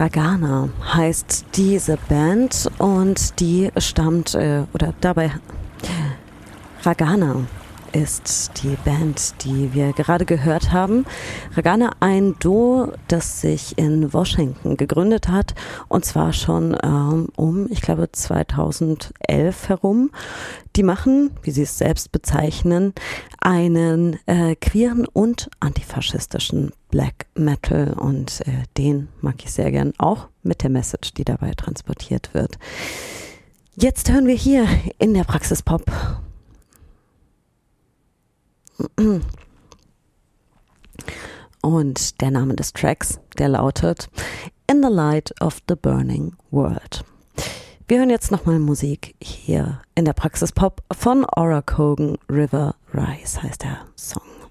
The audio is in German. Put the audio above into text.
Ragana heißt diese Band und die stammt, Ragana ist die Band, die wir gerade gehört haben. Ragana, ein Duo, das sich in Washington gegründet hat, und zwar schon ich glaube 2011 herum. Die machen, wie sie es selbst bezeichnen, einen queeren und antifaschistischen Black Metal, und den mag ich sehr gern, auch mit der Message, die dabei transportiert wird. Jetzt hören wir hier in der Praxis Pop und der Name des Tracks, der lautet In the Light of the Burning World. Wir hören jetzt nochmal Musik hier in der Praxis Pop von Aura Kogan. River Rise heißt der Song.